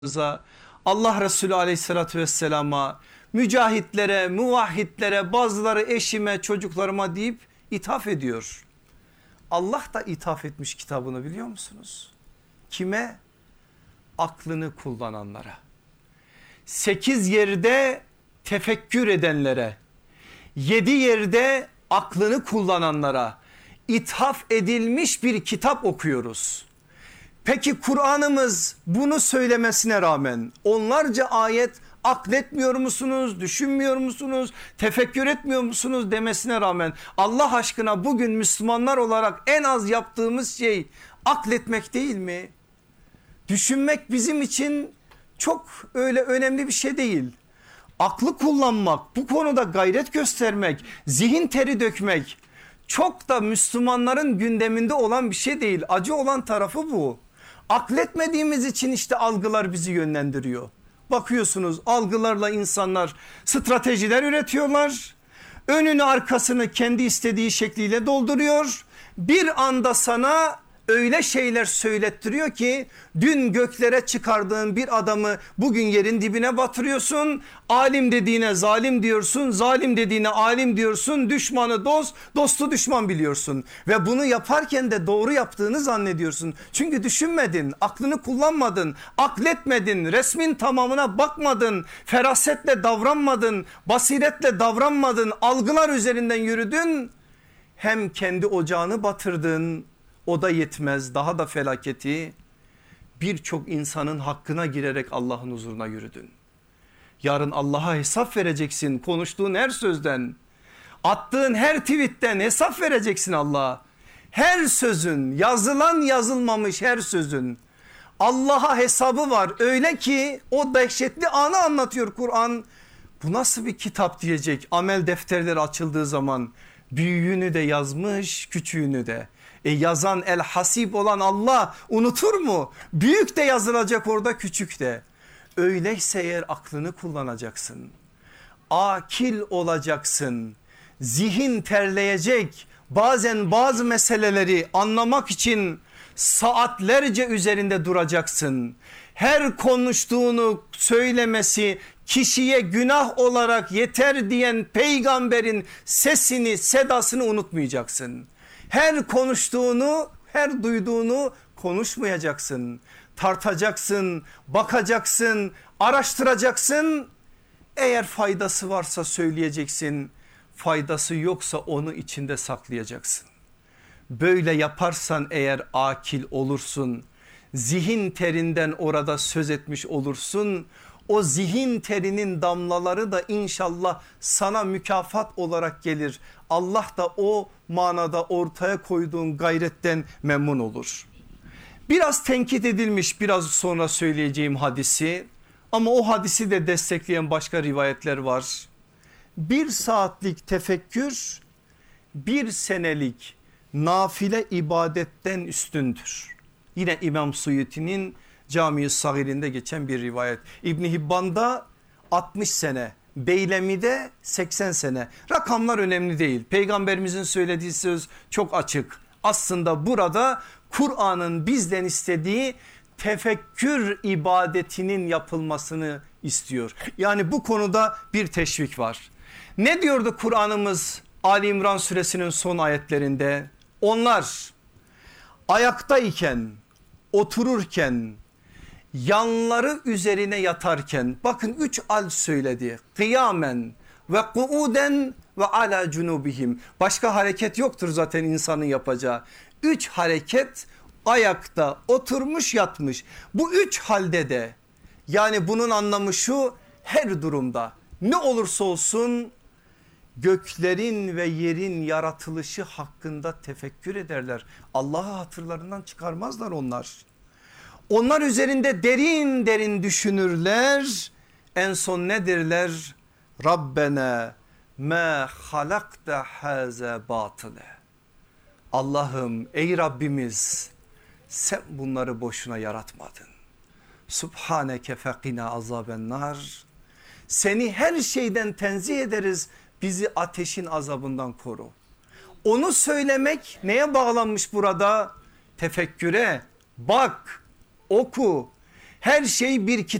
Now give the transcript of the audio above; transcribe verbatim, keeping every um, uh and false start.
Rıza, Allah Resulü aleyhissalatü vesselama, mücahitlere, muvahhitlere, bazıları eşime, çocuklarıma deyip ithaf ediyor. Allah da ithaf etmiş kitabını, biliyor musunuz? Kime? Aklını kullananlara. Sekiz yerde tefekkür edenlere, yedi yerde aklını kullananlara ithaf edilmiş bir kitap okuyoruz. Peki Kur'an'ımız bunu söylemesine rağmen onlarca ayet akletmiyor musunuz, düşünmüyor musunuz, tefekkür etmiyor musunuz demesine rağmen Allah aşkına bugün Müslümanlar olarak en az yaptığımız şey akletmek değil mi? Düşünmek bizim için çok öyle önemli bir şey değil. Aklı kullanmak, bu konuda gayret göstermek, zihin teri dökmek çok da Müslümanların gündeminde olan bir şey değil. Acı olan tarafı bu. Akletmediğimiz için işte algılar bizi yönlendiriyor. Bakıyorsunuz algılarla insanlar stratejiler üretiyorlar. Önünü arkasını kendi istediği şekliyle dolduruyor. Bir anda sana öyle şeyler söylettiriyor ki dün göklere çıkardığın bir adamı bugün yerin dibine batırıyorsun. Alim dediğine zalim diyorsun, zalim dediğine alim diyorsun, düşmanı dost, dostu düşman biliyorsun. Ve bunu yaparken de doğru yaptığını zannediyorsun. Çünkü düşünmedin, aklını kullanmadın, akletmedin, resmin tamamına bakmadın, ferasetle davranmadın, basiretle davranmadın, algılar üzerinden yürüdün. Hem kendi ocağını batırdın, o da yetmez, daha da felaketi, birçok insanın hakkına girerek Allah'ın huzuruna yürüdün. Yarın Allah'a hesap vereceksin, konuştuğun her sözden, attığın her tweetten hesap vereceksin Allah'a. Her sözün, yazılan yazılmamış her sözün Allah'a hesabı var. Öyle ki o dehşetli anı anlatıyor Kur'an. Bu nasıl bir kitap diyecek amel defterleri açıldığı zaman. Büyüğünü de yazmış, küçüğünü de. E yazan el hasib olan Allah unutur mu? Büyük de yazılacak orada, küçük de. Öyleyse eğer aklını kullanacaksın. Akil olacaksın. Zihin terleyecek. Bazen bazı meseleleri anlamak için saatlerce üzerinde duracaksın. Her konuştuğunu söylemesi kişiye günah olarak yeter diyen peygamberin sesini, sedasını unutmayacaksın. Her konuştuğunu, her duyduğunu konuşmayacaksın. Tartacaksın, bakacaksın, araştıracaksın. Eğer faydası varsa söyleyeceksin. Faydası yoksa onu içinde saklayacaksın. Böyle yaparsan eğer akil olursun. Zihin terinden orada söz etmiş olursun. O zihin terinin damlaları da inşallah sana mükafat olarak gelir. Allah da o manada ortaya koyduğun gayretten memnun olur. Biraz tenkit edilmiş biraz sonra söyleyeceğim hadisi, ama o hadisi de destekleyen başka rivayetler var. Bir saatlik tefekkür bir senelik nafile ibadetten üstündür. Yine İmam Suyuti'nin Cami-i Sagir'inde geçen bir rivayet. İbn Hibban'da altmış sene, Beylemi'de seksen sene. Rakamlar önemli değil. Peygamberimizin söylediği söz çok açık. Aslında burada Kur'an'ın bizden istediği tefekkür ibadetinin yapılmasını istiyor. Yani bu konuda bir teşvik var. Ne diyordu Kur'an'ımız Ali İmran suresinin son ayetlerinde? Onlar ayaktayken, otururken, yanları üzerine yatarken, bakın üç al söyledi. Kıyamen ve kuuden ve ala cunubihim. Başka hareket yoktur zaten insanın yapacağı. Üç hareket, ayakta, oturmuş, yatmış. Bu üç halde de, yani bunun anlamı şu: her durumda ne olursa olsun göklerin ve yerin yaratılışı hakkında tefekkür ederler. Allah'ı hatırlarından çıkarmazlar onlar. Onlar üzerinde derin derin düşünürler. En son nedirler? Rabbena ma halakte haze batıle. Allah'ım, ey Rabbimiz, sen bunları boşuna yaratmadın. Subhaneke fekina azaben nar. Seni her şeyden tenzih ederiz, bizi ateşin azabından koru. Onu söylemek neye bağlanmış burada? Tefekküre. Bak, oku, Her şey bir